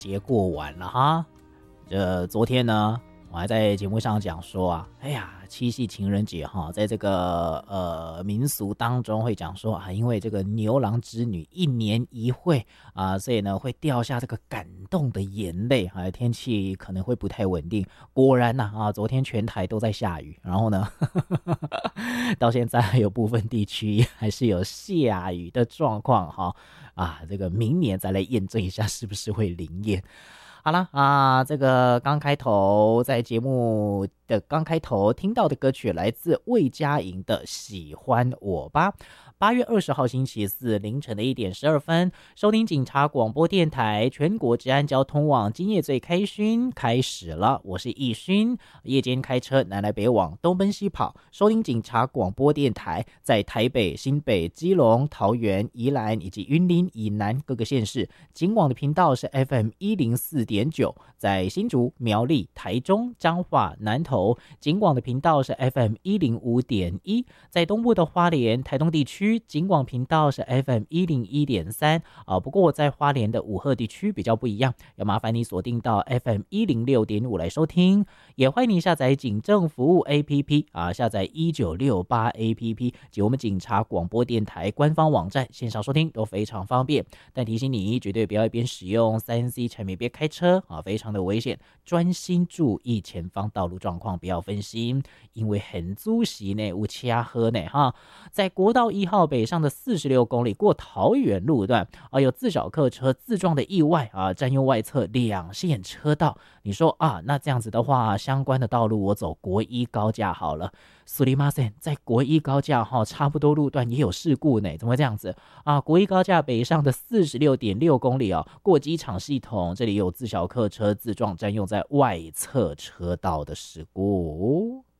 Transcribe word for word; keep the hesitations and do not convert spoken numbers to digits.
节过完了哈。这昨天呢，我还在节目上讲说啊，哎呀，七夕情人节哈，在这个呃民俗当中会讲说啊，因为这个牛郎织女一年一会啊，所以呢会掉下这个感动的眼泪啊，天气可能会不太稳定。果然呐 啊, 啊，昨天全台都在下雨，然后呢，到现在还有部分地区还是有下雨的状况哈啊，这个明年再来验证一下是不是会灵验。好了啊，这个刚开头在节目的刚开头听到的歌曲来自魏佳莹的《喜欢我吧》。八月二十号星期四凌晨的一点十二分，收听警察广播电台全国治安交通网今夜最开勋开始了，我是易勋，夜间开车南来北往东奔西跑，收听警察广播电台在台北、新北、基隆、桃园、宜兰以及云林以南各个县市，警广的频道是 F M 一零四点九，在新竹、苗栗、台中、彰化、南投，警广的频道是 F M 一零五点一，在东部的花莲、台东地区，警广频道是 F M 一零一点三啊。不过在花莲的五鹤地区比较不一样，要麻烦你锁定到 F M 一零六点五来收听。也欢迎你下载警政服务 A P P 啊，下载一九六八 A P P 及我们警察广播电台官方网站，线上收听都非常方便。但提醒你，绝对不要一边使用 三 C 产品边开车啊，非常的危险，专心注意前方道路状况，不要分心，因为很阻塞呢，有车祸呢哈。在国道一号北上的四十六公里过桃园路段啊，有自小客车自撞的意外啊，占用外侧两线车道。你说啊，那这样子的话，相关的道路我走国一高架好了。苏里马森在国一高架哈，差不多路段也有事故呢，怎么会这样子啊？国一高架北上的四十六点六公里哦，过机场系统这里有自小客车自撞占用在外侧车道的事故。